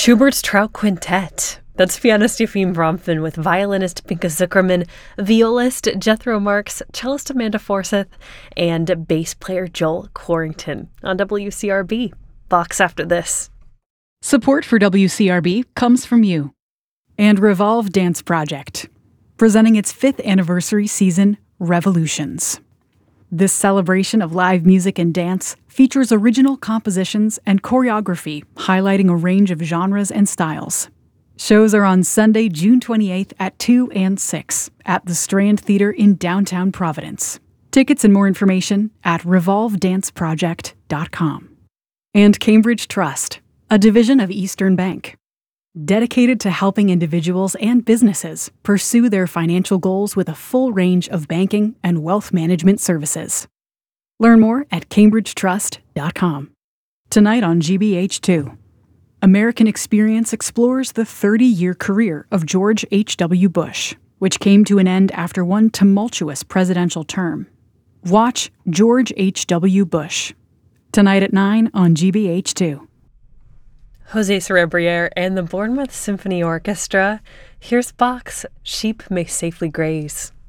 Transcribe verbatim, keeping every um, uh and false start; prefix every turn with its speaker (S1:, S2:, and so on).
S1: Schubert's Trout Quintet. That's pianist Yefim Bronfman with violinist Pinka Zuckerman, violist Jethro Marks, cellist Amanda Forsyth, and bass player Joel Quarrington on W C R B. Box after this.
S2: Support for W C R B comes from you and Revolve Dance Project, presenting its fifth anniversary season, Revolutions. This celebration of live music and dance features original compositions and choreography highlighting a range of genres and styles. Shows are on Sunday, June twenty-eighth at two and six at the Strand Theater in downtown Providence. Tickets and more information at revolve dance project dot com. And Cambridge Trust, a division of Eastern Bank, dedicated to helping individuals and businesses pursue their financial goals with a full range of banking and wealth management services. Learn more at cambridge trust dot com. Tonight on G B H two, American Experience explores the thirty-year career of George H W. Bush, which came to an end after one tumultuous presidential term. Watch George H W. Bush, tonight at nine on G B H two.
S1: Jose Cerebriere and the Bournemouth Symphony Orchestra. Here's Bach's Sheep May Safely Graze.